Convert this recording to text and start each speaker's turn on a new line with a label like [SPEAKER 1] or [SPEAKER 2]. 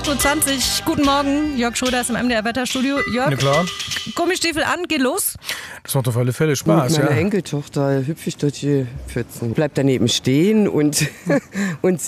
[SPEAKER 1] 8.20 Uhr. Guten Morgen, Jörg Schroeder ist im MDR-Wetterstudio. Jörg,
[SPEAKER 2] Na klar.
[SPEAKER 1] Gummistiefel an, geht los.
[SPEAKER 2] Das macht auf alle Fälle Spaß,
[SPEAKER 3] Mit meiner
[SPEAKER 2] ja.
[SPEAKER 3] Enkeltochter hüpfe ich durch die Pfützen. Bleib daneben stehen und